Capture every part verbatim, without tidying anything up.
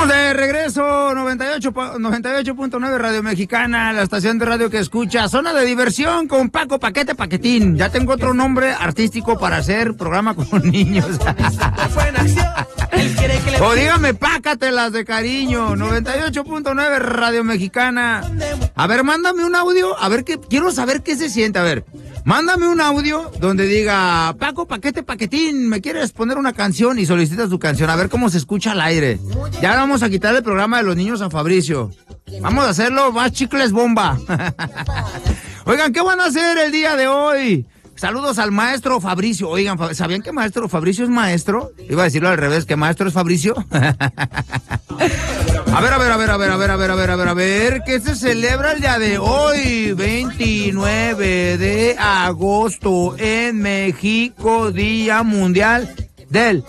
Estamos de regreso, noventa y ocho punto nueve Radio Mexicana, la estación de radio que escucha, zona de diversión con Paco Paquete Paquetín. Ya tengo otro nombre artístico para hacer programa con niños. O dígame, pácatelas de cariño, noventa y ocho punto nueve Radio Mexicana. A ver, mándame un audio, a ver, qué quiero saber qué se siente, a ver. Mándame un audio donde diga, Paco Paquete Paquetín, ¿me quieres poner una canción? Y solicitas tu canción, a ver cómo se escucha al aire. Ya vamos a quitar el programa de los niños a Fabricio. Vamos a hacerlo más chicles bomba. Oigan, ¿qué van a hacer el día de hoy? Saludos al maestro Fabricio. Oigan, ¿sabían que maestro Fabricio es maestro? Iba a decirlo al revés, que maestro es Fabricio. A ver, a ver, a ver, a ver, a ver, a ver, a ver, a ver, a ver, ¿qué se celebra el día de hoy? veintinueve de agosto en México, Día Mundial del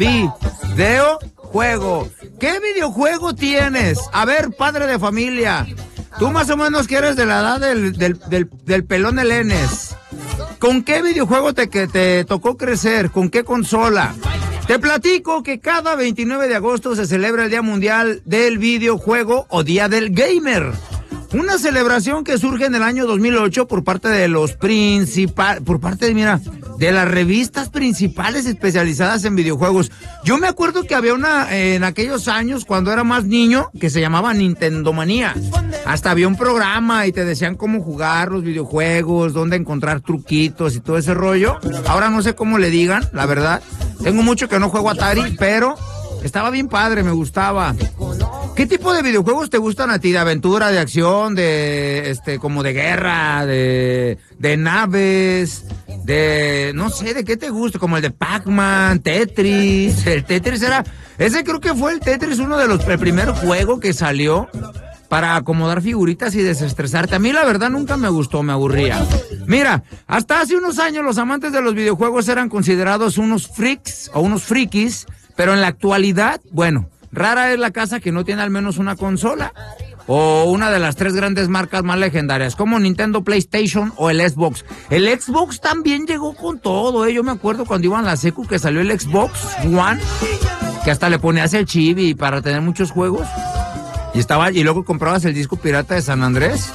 Videojuego. ¿Qué videojuego tienes? A ver, padre de familia, tú más o menos que eres de la edad del, del, del, del pelón Elenes. ¿Con qué videojuego te, que te tocó crecer? ¿Con qué consola? Te platico que cada veintinueve de agosto se celebra el Día Mundial del Videojuego o Día del Gamer. Una celebración que surge en el año dos mil ocho por parte de los principales, por parte de, mira, de las revistas principales especializadas en videojuegos. Yo me acuerdo que había una eh, en aquellos años cuando era más niño que se llamaba Nintendo Manía. Hasta había un programa y te decían cómo jugar los videojuegos, dónde encontrar truquitos y todo ese rollo. Ahora no sé cómo le digan, la verdad. Tengo mucho que no juego Atari, pero estaba bien padre, me gustaba. ¿Qué tipo de videojuegos te gustan a ti? ¿De aventura, de acción, de, este, como de guerra, de, de naves, de, no sé, de qué te gusta? Como el de Pac-Man, Tetris. El Tetris era, ese creo que fue el Tetris, uno de los, el primer juego que salió para acomodar figuritas y desestresarte. A mí la verdad nunca me gustó, me aburría. Mira, hasta hace unos años los amantes de los videojuegos eran considerados unos freaks o unos frikis, pero en la actualidad, bueno, rara es la casa que no tiene al menos una consola o una de las tres grandes marcas más legendarias, como Nintendo, PlayStation o el Xbox. El Xbox también llegó con todo, ¿eh? Yo me acuerdo cuando iba en la secu que salió el Xbox One, que hasta le ponías el chip y para tener muchos juegos. Y estaba, y luego comprabas el disco pirata de San Andrés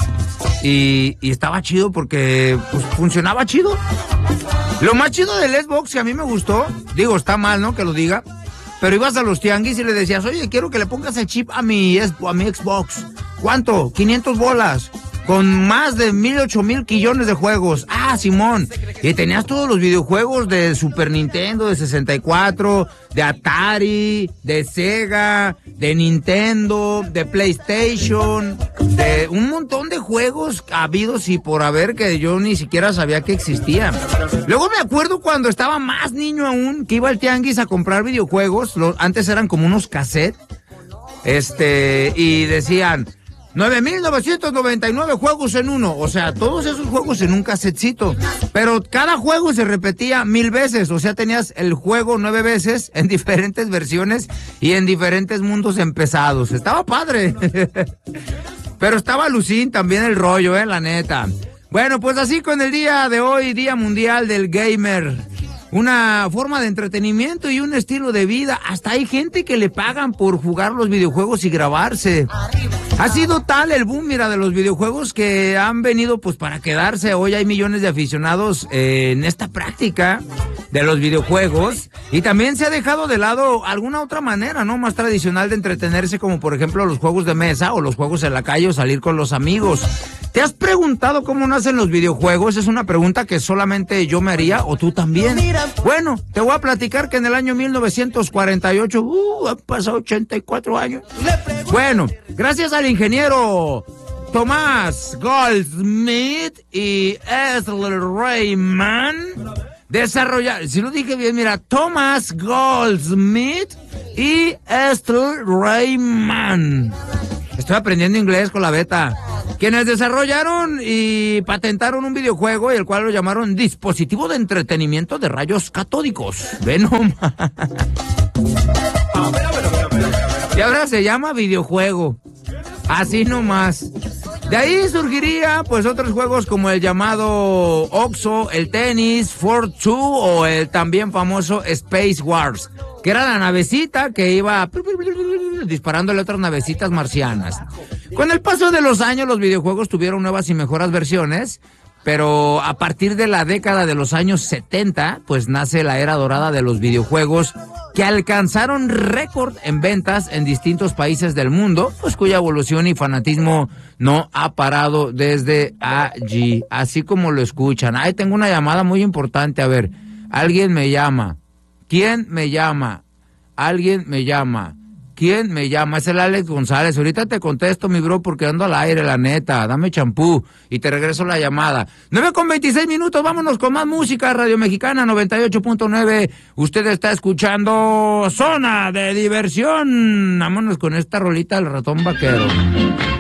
y, y estaba chido porque pues, funcionaba chido. Lo más chido del Xbox que a mí me gustó, digo, está mal, ¿no? Que lo diga, pero ibas a los tianguis y le decías, oye, quiero que le pongas el chip a mi, a mi Xbox. ¿Cuánto? quinientas bolas. Con más de mil, ocho mil quillones de juegos. Ah, Simón. Y tenías todos los videojuegos de Super Nintendo, de sesenta y cuatro, de Atari, de Sega, de Nintendo, de PlayStation, de un montón de juegos habidos y por haber que yo ni siquiera sabía que existían. Luego me acuerdo cuando estaba más niño aún, que iba al tianguis a comprar videojuegos. Los, antes eran como unos cassettes. Este, y decían nueve mil novecientos noventa y nueve juegos en uno, o sea, todos esos juegos en un casetcito, pero cada juego se repetía mil veces, o sea, tenías el juego nueve veces en diferentes versiones y en diferentes mundos empezados. Estaba padre, pero estaba alucín también el rollo, eh, la neta. Bueno, pues así con el día de hoy, Día Mundial del Gamer. Una forma de entretenimiento y un estilo de vida. Hasta hay gente que le pagan por jugar los videojuegos y grabarse. Ha sido tal el boom, mira, de los videojuegos que han venido pues para quedarse. Hoy hay millones de aficionados eh, en esta práctica de los videojuegos. Y también se ha dejado de lado alguna otra manera, ¿no? Más tradicional de entretenerse, como por ejemplo los juegos de mesa o los juegos en la calle o salir con los amigos. ¿Te has preguntado cómo nacen los videojuegos? Es una pregunta que solamente yo me haría o tú también. Bueno, te voy a platicar que en el año mil novecientos cuarenta y ocho, uh, han pasado ochenta y cuatro años. Bueno, gracias al ingeniero Thomas Goldsmith y Ethel Rayman, desarrollaron, si lo dije bien, mira, Thomas Goldsmith y Ethel Rayman. Estoy aprendiendo inglés con la beta. Quienes desarrollaron y patentaron un videojuego, y el cual lo llamaron dispositivo de entretenimiento de rayos catódicos. Venom. Y ahora se llama videojuego. Así nomás. De ahí surgiría pues otros juegos como el llamado Oxo, el tenis, Fort dos o el también famoso Space Wars. que era la navecita que iba disparándole a otras navecitas marcianas. Con el paso de los años, los videojuegos tuvieron nuevas y mejoras versiones, pero a partir de la década de los años setenta, pues nace la era dorada de los videojuegos, que alcanzaron récord en ventas en distintos países del mundo, pues cuya evolución y fanatismo no ha parado desde allí, así como lo escuchan. Ahí tengo una llamada muy importante, a ver, alguien me llama. ¿Quién me llama? Alguien me llama. ¿Quién me llama? Es el Alex González. Ahorita te contesto, mi bro, porque ando al aire, la neta. Dame champú y te regreso la llamada. nueve con veintiséis minutos, vámonos con más música. Radio Mexicana noventa y ocho punto nueve. Usted está escuchando Zona de Diversión. Vámonos con esta rolita del Ratón Vaquero.